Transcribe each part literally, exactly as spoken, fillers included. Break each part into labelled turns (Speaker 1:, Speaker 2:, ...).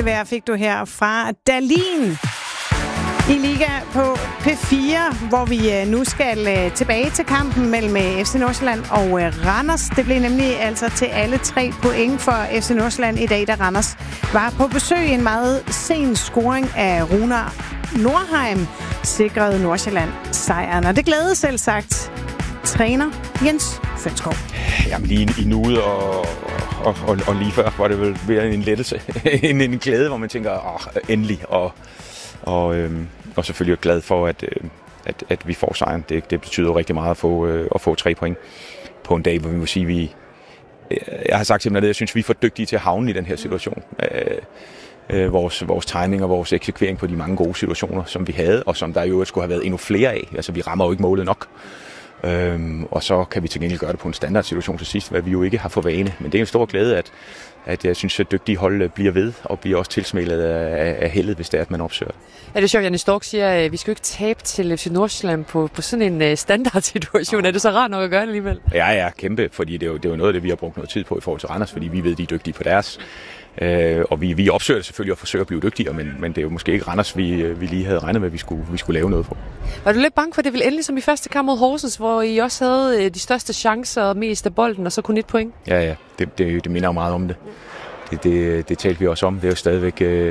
Speaker 1: dejligt vejr fik du her fra Dalin i Liga på P fire, hvor vi nu skal tilbage til kampen mellem F C Nordsjælland og Randers. Det blev nemlig altså til alle tre point for F C Nordsjælland i dag, da Randers var på besøg. En meget sen scoring af Runar Nordheim sikrede Nordsjælland sejren, og det glædede selv sagt træner Jens Fønskov.
Speaker 2: Jamen lige i nuet og, og, og, og lige før var det vel mere en lettelse end en glæde, hvor man tænker, åh, endelig. Og, og, øhm, og selvfølgelig glad for, at, øh, at, at vi får sejren. Det, det betyder jo rigtig meget at få, øh, at få tre point på en dag, hvor vi må sige, vi... Jeg har sagt simpelthen, at jeg synes, vi er for dygtige til at havne i den her situation. Øh, øh, vores, vores tegning og vores eksekvering på de mange gode situationer, som vi havde, og som der jo skulle have været endnu flere af. Altså, vi rammer jo ikke målet nok. Øhm, og så kan vi til gengæld gøre det på en standardsituation til sidst, hvad vi jo ikke har for vane. Men det er en stor glæde, at, at jeg synes, at dygtige hold bliver ved, og bliver også tilsmælet af, af heldet, hvis det er, at man opsøger det.
Speaker 3: Ja, det er sjovt, Janne Stork siger, at vi skal jo ikke tabe til F C Nordsjælland på, på sådan en standardsituation. Ja. Er det så rart nok at gøre det alligevel? Ja,
Speaker 2: ja, kæmpe, fordi det er, jo, det er jo noget af det, vi har brugt noget tid på i forhold til Randers, fordi vi ved, de er dygtige på deres. Øh, og vi, vi opsøger det selvfølgelig og forsøger at blive dygtigere, men, men det er jo måske ikke Randers, vi, vi lige havde regnet med, at vi skulle, vi skulle lave noget på.
Speaker 3: Var du lidt bange for, det ville endelig som i første kamp mod Horsens, hvor I også havde de største chancer og mest af bolden, og så kun et point?
Speaker 2: Ja, ja. Det, det, det minder jo meget om det. Det, det. det talte vi også om. Det er jo stadigvæk... Øh,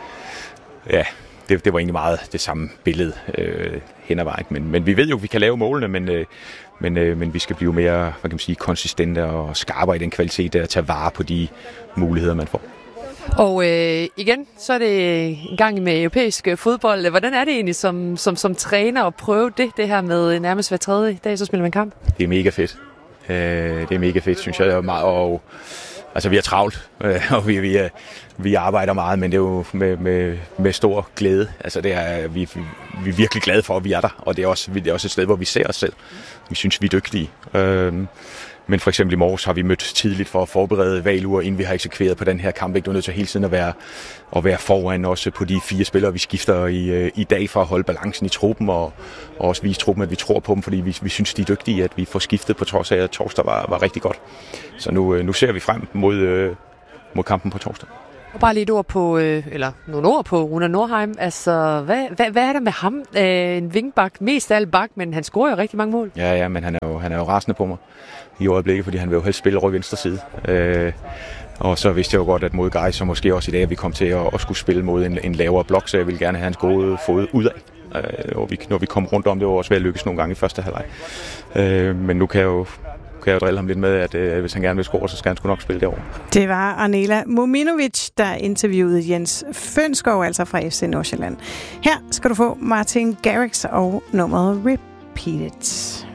Speaker 2: ja, det, det var egentlig meget det samme billede øh, hen ad vejen. Men, men vi ved jo, at vi kan lave målene, men... Øh, Men, øh, men vi skal blive mere, hvad kan man sige, konsistente og skarpere i den kvalitet, der at tage vare på de muligheder, man får.
Speaker 3: Og øh, igen, så er det en gang med europæisk fodbold. Hvordan er det egentlig som, som, som træner at prøve det, det her med nærmest hver tredje dag, så spiller man kamp?
Speaker 2: Det er mega fedt. Øh, det er mega fedt, synes jeg. Er meget, og, altså, vi er travlt, øh, og vi, vi, er, vi arbejder meget, men det er jo med, med, med stor glæde. Altså, det er, vi, vi er virkelig glade for, at vi er der, og det er, også, det er også et sted, hvor vi ser os selv. Vi synes, vi er dygtige. Øhm, men for eksempel i morges har vi mødt tidligt for at forberede valguger, inden vi har eksekveret på den her kamp. Du er nødt til hele tiden at være, at være foran også på de fire spillere, vi skifter i, i dag for at holde balancen i truppen, og, og også vise truppen, at vi tror på dem, fordi vi, vi synes, de er dygtige, at vi får skiftet på trods af, at torsdag var, var rigtig godt. Så nu, nu ser vi frem mod, mod kampen på torsdag.
Speaker 3: Og bare lige et ord på, øh, eller nogle ord på Runar Nordheim. Altså, hvad, hvad, hvad er der med ham? Øh, en vingbak, mest af alt bak, men han scorer jo rigtig mange mål.
Speaker 2: Ja, ja, men han er jo, han er jo rasende på mig i øjeblikket, fordi han vil jo helst spille over i venstre side. Øh, og så vidste jeg jo godt, at mod Gais, så måske også i dag, at vi kom til at, at skulle spille mod en, en lavere blok, så jeg ville gerne have hans gode fod udad. Øh, og vi, når vi kom rundt om det, var også ved at lykkes nogle gange i første halvleg. Øh, men nu kan jeg jo kan jeg drille ham lidt med, at øh, hvis han gerne vil score, så skal han sgu nok spille derovre.
Speaker 1: Det var Arnela Mominovic, der interviewede Jens Fønskov, altså fra F C Nordsjælland. Her skal du få Martin Garrix og nummeret Repeat It.